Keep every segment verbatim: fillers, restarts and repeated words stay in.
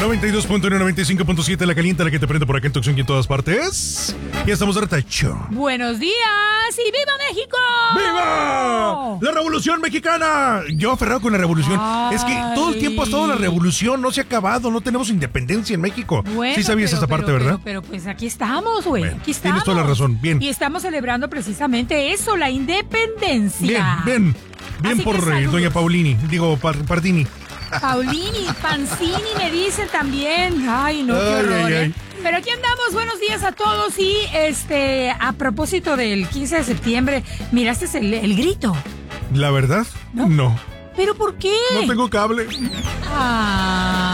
noventa y dos punto uno, noventa y cinco punto siete, la caliente, la que te prende por acá en Tucson y en todas partes. Ya estamos de retacho. Buenos días y ¡viva México! ¡Viva! ¡La revolución mexicana! Yo aferrado con la revolución. Ay. Es que todo el tiempo ha estado la revolución, no se ha acabado, no tenemos independencia en México. Bueno, sí sabías pero, esa parte, pero, ¿verdad? Pero, pero pues aquí estamos, güey. Bueno, aquí estamos. tienes toda la razón, bien. Y estamos celebrando precisamente eso, la independencia. Bien, bien. Bien Así por que eh, saludos. doña Paulini, digo, Par- Pardini. Paulini, Pancini me dicen también. Ay, no, qué Ay, horror, ay, ¿eh? ay. Pero aquí andamos, buenos días a todos. Y este, a propósito del quince de septiembre, ¿miraste el, el grito? ¿La verdad? ¿No? No. ¿Pero por qué? No tengo cable. Ah.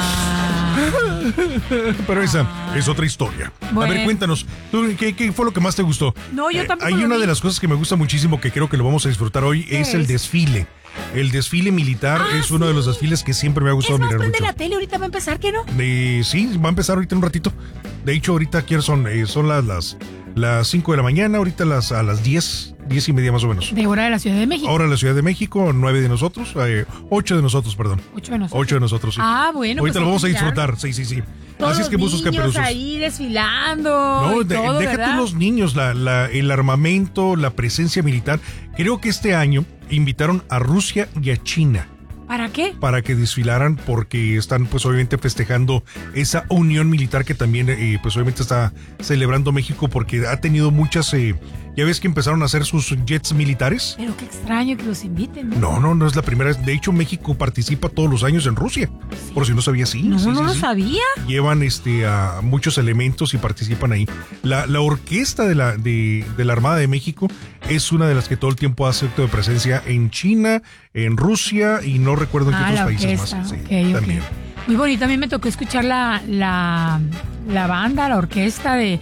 Pero esa es otra historia. Bueno. A ver, cuéntanos, ¿tú, qué, qué fue lo que más te gustó? No, yo tampoco Hay lo una vi. de las cosas que me gusta muchísimo que creo que lo vamos a disfrutar hoy, ¿Qué es el es? desfile. El desfile militar Ah, es uno sí. de los desfiles que siempre me ha gustado Es más, mirar prende mucho. la tele, ahorita va a empezar, ¿qué no? Eh, sí, va a empezar ahorita en un ratito. De hecho, ahorita aquí son, eh, son las, las, las cinco de la mañana, ahorita las, a las diez, diez y media más o menos. De hora de la Ciudad de México. Ahora en la Ciudad de México, nueve de nosotros, eh, ocho de nosotros, perdón. Ocho de nosotros. Ocho de nosotros, sí. Ah, bueno. Ahorita pues lo vamos a hay que disfrutar, mirarlo. sí, sí, sí. Todos Así es que los buzos niños caperusos. ahí desfilando. No, y de- todo, déjate ¿verdad? los niños, la, la, el armamento, la presencia militar. Creo que este año invitaron a Rusia y a China ¿Para qué? para que desfilaran porque están pues obviamente festejando esa unión militar que también eh, pues obviamente está celebrando México porque ha tenido muchas, eh, ya ves que empezaron a hacer sus jets militares. Pero qué extraño que los inviten. No, no, no es la primera vez. De hecho, México participa todos los años en Rusia. Sí. Por si no sabía, sí. No, sí, no sí, lo sí. sabía. Llevan este a muchos elementos y participan ahí. La, la orquesta de la, de, de la Armada de México es una de las que todo el tiempo hace acto de presencia en China, en Rusia y no recuerdo en qué Ah, otros la países orquesta. más. Sí, ok, ok. también. Muy bonito. A mí me tocó escuchar la, la, la banda, la orquesta de,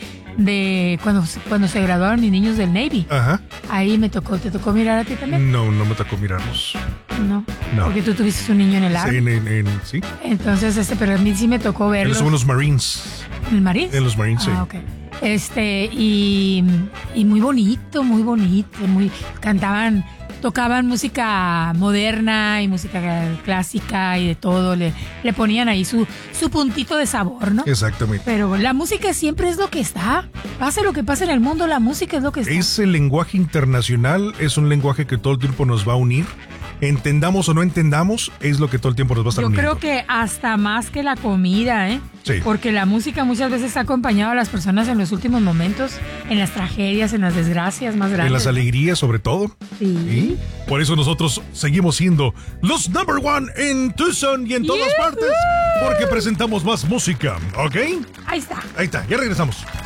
de cuando, cuando se graduaron mis niños del Navy. Ajá. Ahí me tocó. ¿Te tocó mirar a ti también? No, no me tocó mirarlos. No. No. Porque tú tuviste un niño en el Sí, Army. en, en- en- sí. Entonces, este, pero a mí sí me tocó verlos. Son los Marines. ¿En el Marines? En los Marines, sí. Ah, ok. Este, y, y muy bonito, muy bonito, muy, cantaban, tocaban música moderna y música clásica y de todo, le, le ponían ahí su, su puntito de sabor, ¿no? Exactamente. Pero la música siempre es lo que está, pase lo que pase en el mundo, la música es lo que está. Es el lenguaje internacional, es un lenguaje que todo el tiempo nos va a unir. Entendamos o no entendamos, es lo que todo el tiempo nos va a estar Yo uniendo. creo que hasta más que la comida, ¿eh? Sí. Porque la música muchas veces ha acompañado a las personas en los últimos momentos, en las tragedias, en las desgracias más grandes. En las alegrías sobre todo. Sí. ¿Y? Por eso nosotros seguimos siendo los number one en Tucson y en todas ¡Yujú! partes. Porque presentamos más música, ¿ok? Ahí está. Ahí está, ya regresamos.